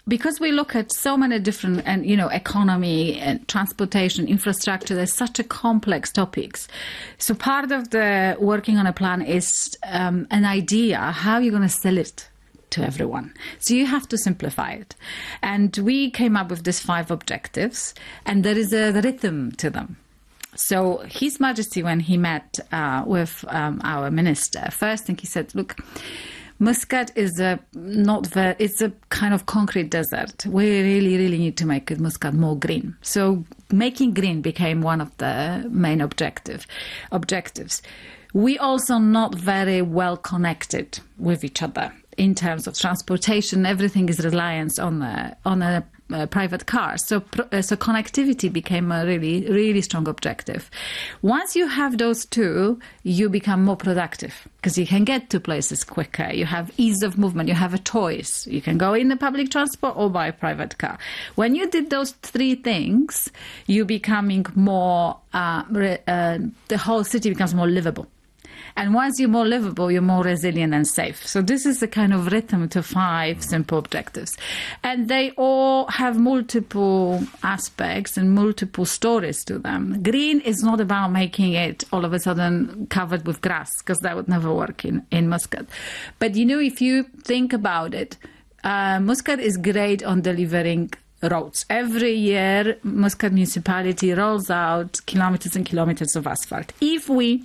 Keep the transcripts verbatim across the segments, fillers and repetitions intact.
because we look at so many different, and you know, economy and transportation, infrastructure, there's such a complex topics. So part of the working on a plan is um, an idea how you're going to sell it to everyone. So you have to simplify it. And we came up with these five objectives, and there is a rhythm to them. So His Majesty, when he met uh, with um, our minister, first thing he said, look, Muscat is a not very, it's a kind of concrete desert. We really, really need to make Muscat more green. So making green became one of the main objective objectives. We also not very well connected with each other in terms of transportation. Everything is reliant on a on a Uh, private cars. So, uh, so connectivity became a really, really strong objective. Once you have those two, you become more productive because you can get to places quicker. You have ease of movement. You have a choice. You can go in the public transport or buy a private car. When you did those three things, you becoming more, uh, uh, the whole city becomes more livable. And once you're more livable, you're more resilient and safe. So this is the kind of rhythm to five simple objectives. And they all have multiple aspects and multiple stories to them. Green is not about making it all of a sudden covered with grass, because that would never work in, in Muscat. But, you know, if you think about it, uh, Muscat is great on delivering roads. Every year, Muscat municipality rolls out kilometers and kilometers of asphalt. If we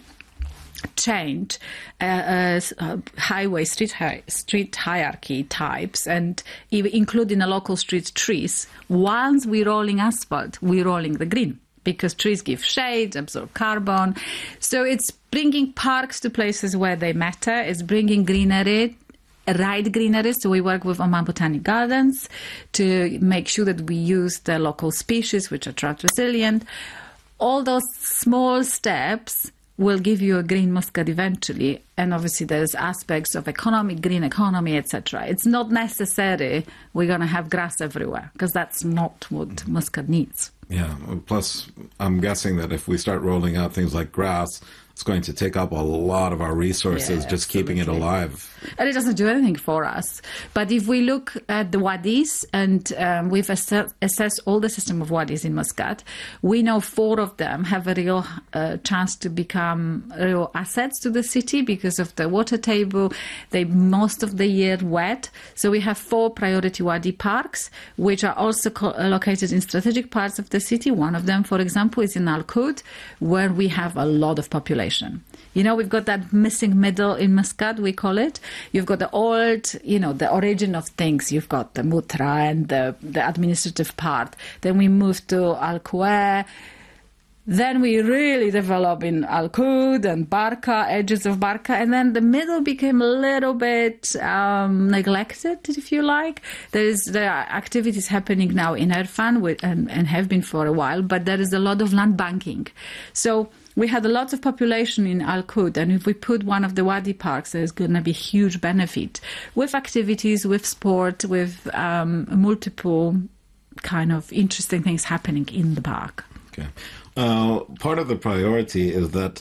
change uh, uh, uh, highway street hi- street hierarchy types and even including the local street trees, once we're rolling asphalt, we're rolling the green, because trees give shade, absorb carbon. So it's bringing parks to places where they matter. It's bringing greenery, right greenery. So we work with Oman Botanic Gardens to make sure that we use the local species, which are drought resilient. All those small steps will give you a green Muscat eventually. And obviously there's aspects of economic, green economy, et cetera. It's not necessary we're going to have grass everywhere, because that's not what Muscat needs. Yeah, plus I'm guessing that if we start rolling out things like grass, it's going to take up a lot of our resources, yeah, just keeping it alive. And it doesn't do anything for us. But if we look at the wadis, and um, we've assess- assessed all the system of wadis in Muscat, we know four of them have a real uh, chance to become real assets to the city because of the water table. They most of the year wet. So we have four priority wadi parks, which are also co- located in strategic parts of the city. One of them, for example, is in Al Qud, where we have a lot of population. You know, we've got that missing middle in Muscat, we call it. You've got the old, you know, the origin of things. You've got the Mutra and the, the administrative part. Then we move to Al Quer. Then we really develop in Al Qud and Barka, edges of Barka. And then the middle became a little bit um, neglected, if you like. There is there are activities happening now in Irfan with, and, and have been for a while, but there is a lot of land banking. So we had a lot of population in Al Qud, and if we put one of the wadi parks, there's going to be huge benefit with activities, with sport, with um, multiple kind of interesting things happening in the park. Okay. Uh, part of the priority is that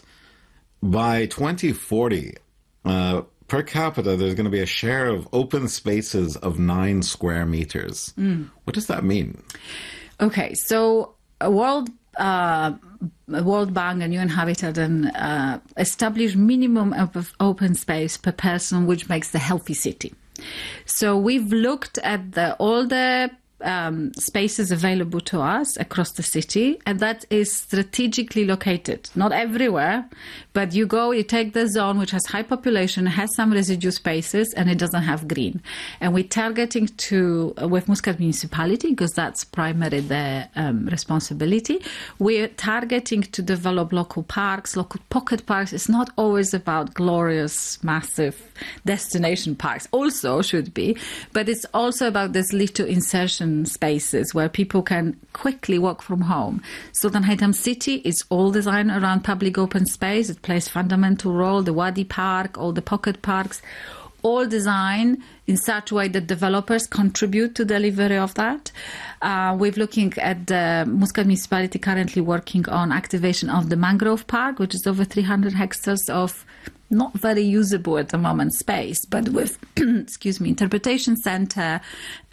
by twenty forty, uh, per capita, there's going to be a share of open spaces of nine square meters. Mm. What does that mean? Okay, so a World uh, World Bank and U N Habitat and uh, establish minimum of open space per person, which makes the healthy city. So we've looked at the all the Um, spaces available to us across the city, and that is strategically located, not everywhere, but you go, you take the zone which has high population, has some residual spaces, and it doesn't have green. And we're targeting to, uh, with Muscat municipality, because that's primarily their um, responsibility, we're targeting to develop local parks, local pocket parks. It's not always about glorious, massive destination parks, also should be, but it's also about this little insertion spaces where people can quickly work from home. Sultan Haytham City is all designed around public open space. It plays fundamental role. The Wadi Park, all the pocket parks, all designed in such a way that developers contribute to delivery of that. Uh, we're looking at the Muscat municipality currently working on activation of the Mangrove Park, which is over three hundred hectares of not very usable at the moment space, but with, excuse me, interpretation center